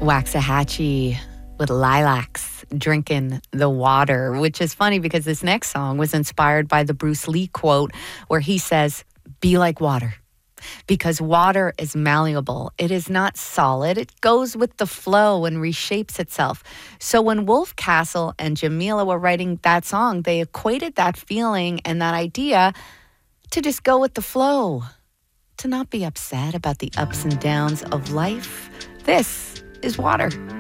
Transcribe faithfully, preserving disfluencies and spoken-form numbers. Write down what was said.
Waxahachie with Lilacs drinking the water, which is funny because this next song was inspired by the Bruce Lee quote where he says, "Be like water." Because water is malleable. It is not solid. It goes with the flow and reshapes itself. So when Wolf Castle and Jamila were writing that song, they equated that feeling and that idea to just go with the flow, to not be upset about the ups and downs of life. This is water.